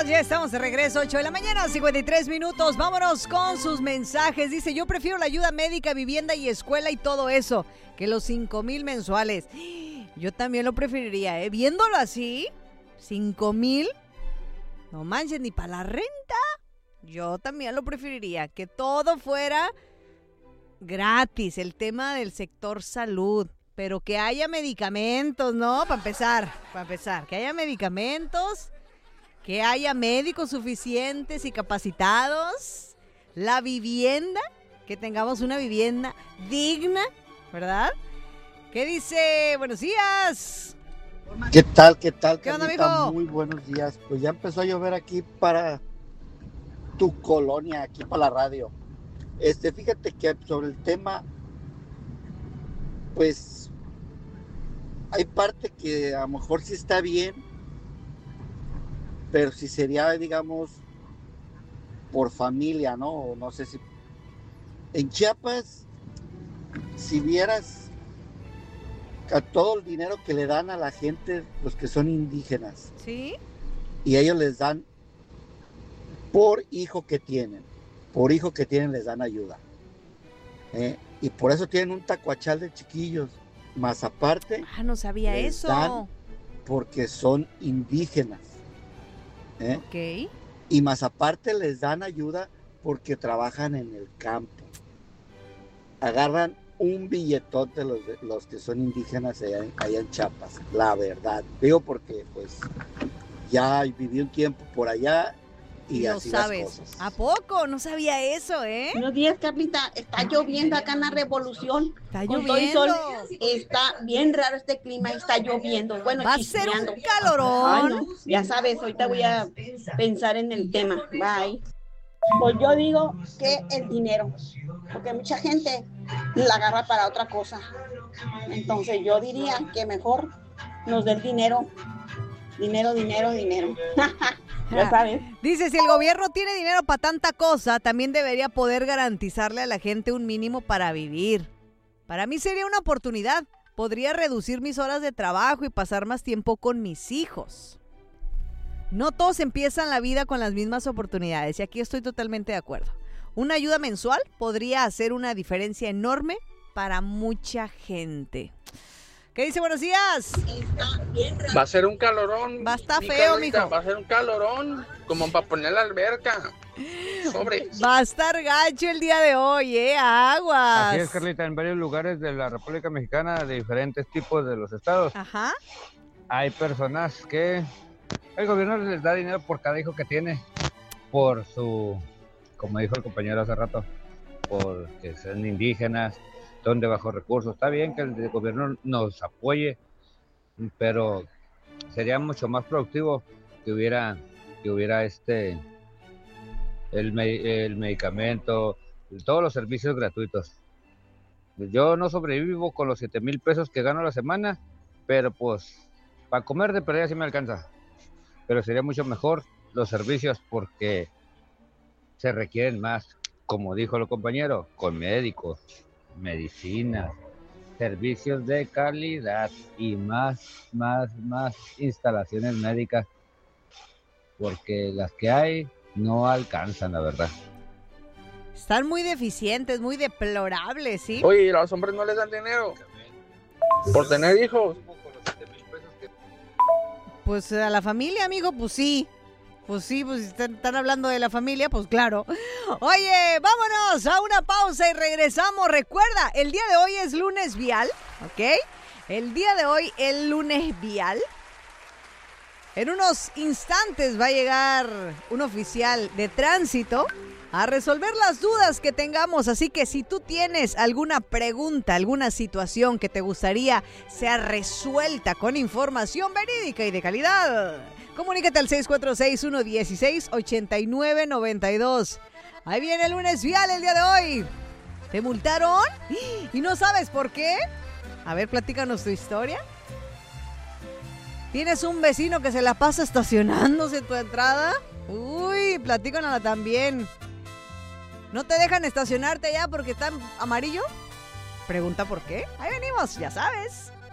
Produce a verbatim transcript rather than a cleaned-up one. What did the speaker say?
amigos, ya estamos de regreso, ocho de la mañana, cincuenta y tres minutos. Vámonos con sus mensajes. Dice, yo prefiero la ayuda médica, vivienda y escuela y todo eso, que los cinco mil mensuales. Yo también lo preferiría, ¿eh? Viéndolo así, cinco mil, no manches, ni para la renta. Yo también lo preferiría, que todo fuera gratis, el tema del sector salud. Pero que haya medicamentos, ¿no? Para empezar, para empezar, que haya medicamentos, que haya médicos suficientes y capacitados, la vivienda, que tengamos una vivienda digna, ¿verdad? ¿Qué dice? Buenos días. ¿Qué tal? ¿Qué tal? ¿Qué onda, Carlita? mijo? Muy buenos días. Pues ya empezó a llover aquí para tu colonia, aquí para la radio. Este, fíjate que sobre el tema, pues hay parte que a lo mejor sí está bien, pero si sería, digamos, por familia, ¿no? O no sé si... En Chiapas, si vieras a todo el dinero que le dan a la gente, los que son indígenas, ¿Sí? y ellos les dan por hijo que tienen, por hijo que tienen les dan ayuda. ¿eh? Y por eso tienen un tacuachal de chiquillos. Más aparte, Ah, no sabía les eso. dan porque son indígenas. ¿eh? Ok. Y más aparte les dan ayuda porque trabajan en el campo. Agarran un billetote los, los que son indígenas allá, allá en Chiapas, la verdad. Digo porque pues ya viví un tiempo por allá y, Y lo así las sabes. cosas. ¿A poco? No sabía eso, ¿eh? Buenos días, Carlita. Está lloviendo acá en la Revolución. Está Con todo y sol. lloviendo. Está bien raro este clima. Está lloviendo. Bueno, Va a ser chispeando. un calorón. Ay, no. Ya sabes, ahorita voy a pensar en el tema. Bye. Pues yo digo que el dinero, porque mucha gente la agarra para otra cosa. Entonces yo diría que mejor nos den dinero. Dinero, dinero, dinero. Ya sabes. Dice, si el gobierno tiene dinero para tanta cosa, también debería poder garantizarle a la gente un mínimo para vivir. Para mí sería una oportunidad. Podría reducir mis horas de trabajo y pasar más tiempo con mis hijos. No todos empiezan la vida con las mismas oportunidades y aquí estoy totalmente de acuerdo. Una ayuda mensual podría hacer una diferencia enorme para mucha gente. ¿Qué dice? Buenos días. Va a ser un calorón. Va a estar mi feo, Carlita, mijo. Va a ser un calorón, como para poner la alberca. Sobre. Va a estar gacho el día de hoy, ¿eh? Aguas. Así es, Carlita, en varios lugares de la República Mexicana, de diferentes tipos de los estados, Ajá. hay personas que el gobierno les da dinero por cada hijo que tiene, por su, como dijo el compañero hace rato, porque son indígenas, son de bajos recursos. Está bien que el gobierno nos apoye, pero sería mucho más productivo que hubiera, que hubiera este, el, me- el medicamento, todos los servicios gratuitos. Yo no sobrevivo con los siete mil pesos que gano a la semana, pero pues para comer de pérdida sí me alcanza. Pero sería mucho mejor los servicios porque se requieren más, como dijo el compañero, con médicos, medicinas, servicios de calidad y más, más, más instalaciones médicas, porque las que hay no alcanzan, la verdad. Están muy deficientes, muy deplorables, ¿sí? Oye, ¿y a los hombres no les dan dinero por tener hijos? Pues a la familia, amigo, pues sí. Pues sí, pues si están, están hablando de la familia, pues claro. Oye, vámonos a una pausa y regresamos. Recuerda, el día de hoy es lunes vial, ¿ok? El día de hoy es lunes vial. En unos instantes va a llegar un oficial de tránsito a resolver las dudas que tengamos. Así que si tú tienes alguna pregunta, alguna situación que te gustaría sea resuelta con información verídica y de calidad, comunícate al seis cuatro seis, uno uno seis, ocho nueve nueve dos. Ahí viene el lunes vial el día de hoy. ¿Te multaron? ¿Y no sabes por qué? A ver, platícanos tu historia. ¿Tienes un vecino que se la pasa estacionándose en tu entrada? Uy, platícanosla también. ¿No te dejan estacionarte ya porque está amarillo? Pregunta por qué. Ahí venimos, ya sabes.